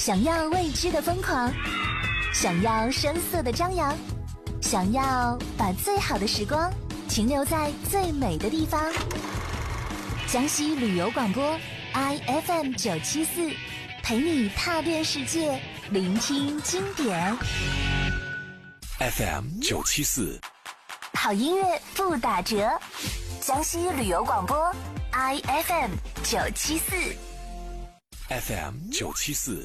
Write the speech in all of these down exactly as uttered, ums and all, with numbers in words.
想要未知的疯狂，想要声色的张扬，想要把最好的时光停留在最美的地方。江西旅游广播 I F M 九七四，陪你踏遍世界，聆听经典。 F M 九七四， 好音乐不打折。江西旅游广播 I F M 九七四。 F M 九七四。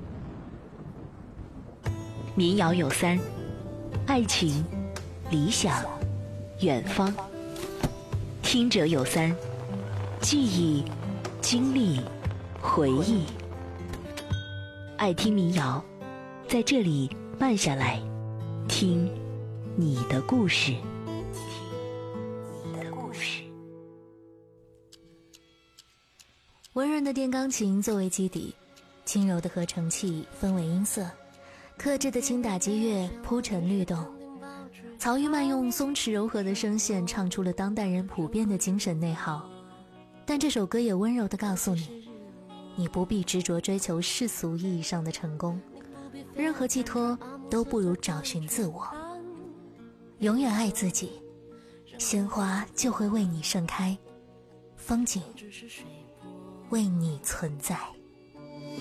民谣有三：爱情、理想、远方。听者有三：记忆、经历、回忆。爱听民谣，在这里慢下来，听你的故事。 温润的电钢琴作为基底，轻柔的合成器分为音色，克制的轻打击乐铺陈律动。曹玉曼用松弛柔和的声线唱出了当代人普遍的精神内耗，但这首歌也温柔地告诉你，你不必执着追求世俗意义上的成功，任何寄托都不如找寻自我。永远爱自己，鲜花就会为你盛开，风景为你存在。